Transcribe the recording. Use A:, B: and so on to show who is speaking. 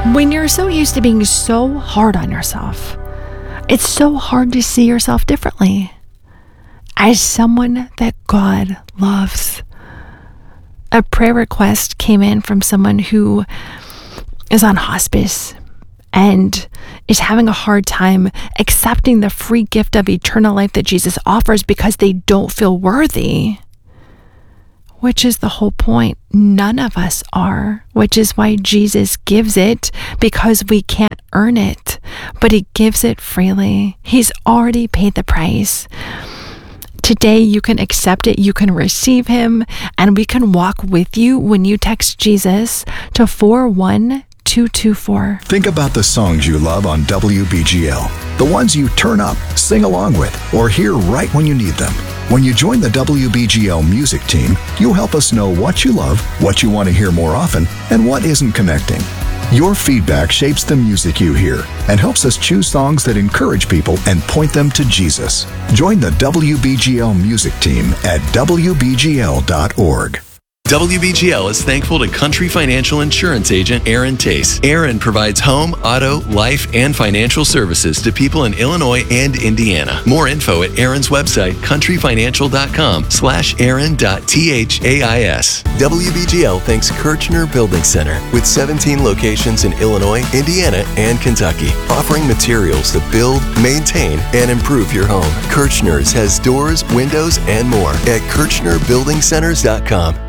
A: When you're so used to being so hard on yourself, it's so hard to see yourself differently as someone that God loves. A prayer request came in from someone who is on hospice and is having a hard time accepting the free gift of eternal life that Jesus offers because they don't feel worthy. Which is the whole point. None of us are, which is why Jesus gives it, because we can't earn it, but he gives it freely. He's already paid the price. Today, you can accept it, you can receive him, and we can walk with you when you text Jesus to 41224.
B: Think about the songs you love on WBGL, the ones you turn up, sing along with, or hear right when you need them. When you join the WBGL music team, you'll help us know what you love, what you want to hear more often, and what isn't connecting. Your feedback shapes the music you hear and helps us choose songs that encourage people and point them to Jesus. Join the WBGL music team at WBGL.org.
C: WBGL is thankful to Country Financial Insurance Agent Aaron Tace. Aaron provides home, auto, life, and financial services to people in Illinois and Indiana. More info at Aaron's website, countryfinancial.com/aaron.thais. WBGL thanks Kirchner Building Center with 17 locations in Illinois, Indiana, and Kentucky, offering materials to build, maintain, and improve your home. Kirchner's has doors, windows, and more at KirchnerBuildingCenters.com.